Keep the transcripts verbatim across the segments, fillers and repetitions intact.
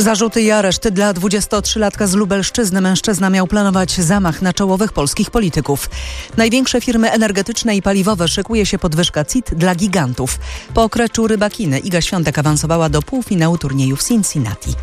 Zarzuty i areszt dla dwudziestotrzylatka z Lubelszczyzny. Mężczyzna miał planować zamach na czołowych polskich polityków. Największe firmy energetyczne i paliwowe szykuje się podwyżka C I T dla gigantów. Po okreczu rybakiny Iga Świątek awansowała do półfinału turnieju w Cincinnati.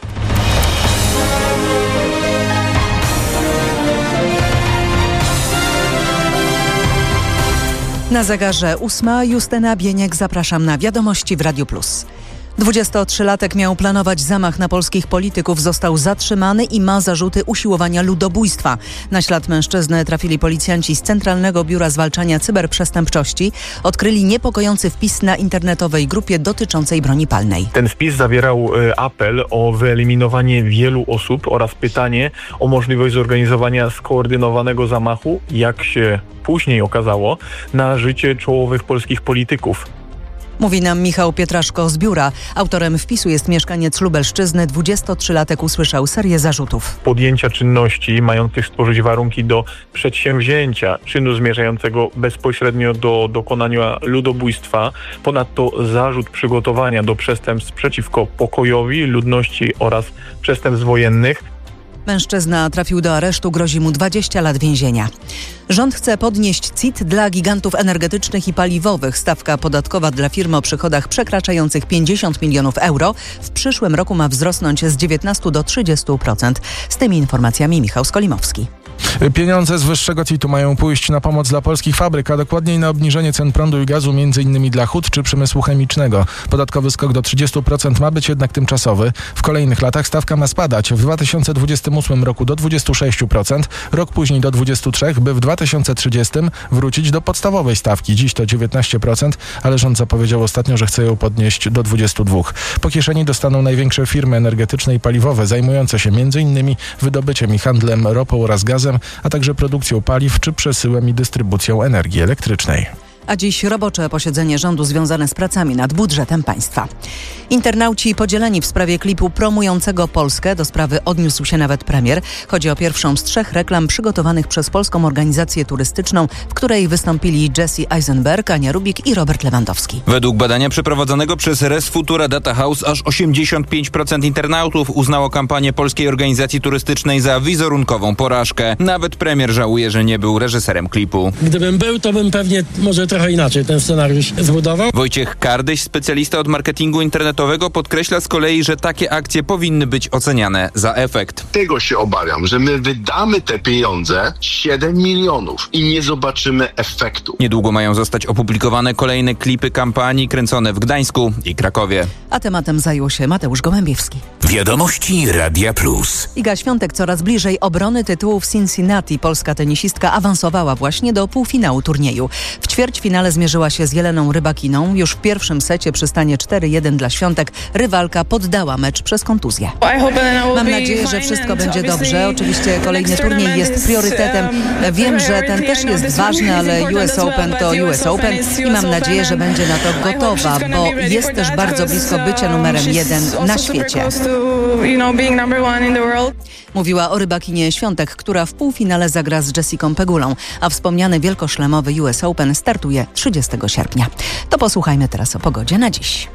Na zegarze ósma. Justyna Bieniek, zapraszam na Wiadomości w Radiu Plus. dwudziestotrzylatek miał planować zamach na polskich polityków, został zatrzymany i ma zarzuty usiłowania ludobójstwa. Na ślad mężczyzny trafili policjanci z Centralnego Biura Zwalczania Cyberprzestępczości. Odkryli niepokojący wpis na internetowej grupie dotyczącej broni palnej. Ten wpis zawierał apel o wyeliminowanie wielu osób oraz pytanie o możliwość zorganizowania skoordynowanego zamachu, jak się później okazało, na życie czołowych polskich polityków. Mówi nam Michał Pietraszko z biura. Autorem wpisu jest mieszkaniec Lubelszczyzny. dwudziestotrzylatek usłyszał serię zarzutów. Podjęcia czynności mających stworzyć warunki do przedsięwzięcia czynu zmierzającego bezpośrednio do dokonania ludobójstwa. Ponadto zarzut przygotowania do przestępstw przeciwko pokojowi, ludności oraz przestępstw wojennych. Mężczyzna trafił do aresztu, grozi mu dwadzieścia lat więzienia. Rząd chce podnieść C I T dla gigantów energetycznych i paliwowych. Stawka podatkowa dla firm o przychodach przekraczających pięćdziesiąt milionów euro w przyszłym roku ma wzrosnąć z dziewiętnastu do trzydziestu procent. Z tymi informacjami Michał Skolimowski. Pieniądze z wyższego C I T-u mają pójść na pomoc dla polskich fabryk, a dokładniej na obniżenie cen prądu i gazu, między innymi dla hut czy przemysłu chemicznego. Podatkowy skok do trzydziestu procent ma być jednak tymczasowy. W kolejnych latach stawka ma spadać. W dwa tysiące dwudziestym ósmym roku do dwudziestu sześciu procent, rok później do dwudziestu trzech procent, by w dwa tysiące trzydziestym wrócić do podstawowej stawki. Dziś to dziewiętnaście procent, ale rząd zapowiedział ostatnio, że chce ją podnieść do dwudziestu dwóch procent. Po kieszeni dostaną największe firmy energetyczne i paliwowe, zajmujące się między innymi wydobyciem i handlem ropą oraz gazem, a także produkcją paliw czy przesyłem i dystrybucją energii elektrycznej. A dziś robocze posiedzenie rządu związane z pracami nad budżetem państwa. Internauci podzieleni w sprawie klipu promującego Polskę. Do sprawy odniósł się nawet premier. Chodzi o pierwszą z trzech reklam przygotowanych przez Polską Organizację Turystyczną, w której wystąpili Jesse Eisenberg, Ania Rubik i Robert Lewandowski. Według badania przeprowadzonego przez Resfutura Data House aż osiemdziesiąt pięć procent internautów uznało kampanię Polskiej Organizacji Turystycznej za wizerunkową porażkę. Nawet premier żałuje, że nie był reżyserem klipu. Gdybym był, to bym pewnie może trochę inaczej ten scenariusz zbudował. Wojciech Kardyś, specjalista od marketingu internetowego, podkreśla z kolei, że takie akcje powinny być oceniane za efekt. Tego się obawiam, że my wydamy te pieniądze, siedem milionów, i nie zobaczymy efektu. Niedługo mają zostać opublikowane kolejne klipy kampanii kręcone w Gdańsku i Krakowie. A tematem zajął się Mateusz Gołębiewski. Wiadomości Radia Plus. Iga Świątek coraz bliżej obrony tytułu w Cincinnati. Polska tenisistka awansowała właśnie do półfinału turnieju. W ćwierćfinale zmierzyła się z Jeleną Rybakiną. Już w pierwszym secie przy stanie cztery jeden dla Świątek rywalka poddała mecz przez kontuzję. Mam nadzieję, że wszystko będzie dobrze. Oczywiście kolejny turniej jest priorytetem. Wiem, że ten też jest ważny, ale U S Open to U S Open i mam nadzieję, że będzie na to gotowa, bo jest też bardzo blisko bycia numerem jeden na świecie. Mówiła o Rybakinie Świątek, która w półfinale zagra z Jessiką Pegulą, a wspomniany wielkoszlemowy U S Open startuje trzydziestego sierpnia. To posłuchajmy teraz o pogodzie na dziś.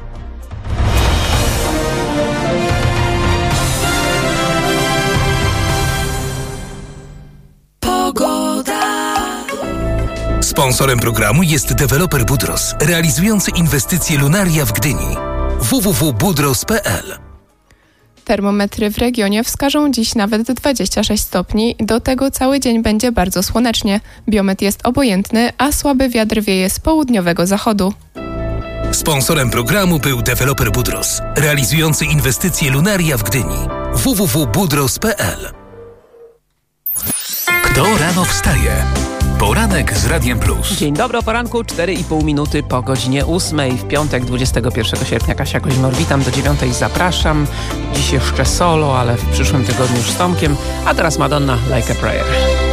Sponsorem programu jest deweloper Budros, realizujący inwestycje Lunaria w Gdyni. w w w kropka budros kropka p l. Termometry w regionie wskażą dziś nawet dwadzieścia sześć stopni. Do tego cały dzień będzie bardzo słonecznie. Biometr jest obojętny, a słaby wiatr wieje z południowego zachodu. Sponsorem programu był deweloper Budros, realizujący inwestycje Lunaria w Gdyni. w w w kropka budros kropka p l. Kto rano wstaje? Poranek z Radiem Plus. Dzień dobry, o poranku, cztery i pół minuty po godzinie ósmej. W piątek, dwudziestego pierwszego sierpnia, Kasia Koźmor, witam, do dziewiątej zapraszam. Dziś jeszcze solo, ale w przyszłym tygodniu już z Tomkiem. A teraz Madonna, Like a Prayer.